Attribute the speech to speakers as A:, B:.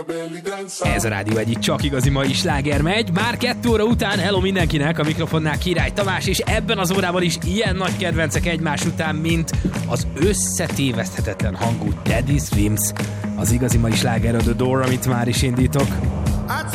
A: Ez a rádió egyik csak igazi mai sláger megy. Már 2 óra után hello mindenkinek, a mikrofonnál Király Tamás, és ebben az órában is ilyen nagy kedvencek egymás után, mint az összetéveszthetetlen hangú Teddy Swims, az igazi mai sláger a The Door, amit már is indítok.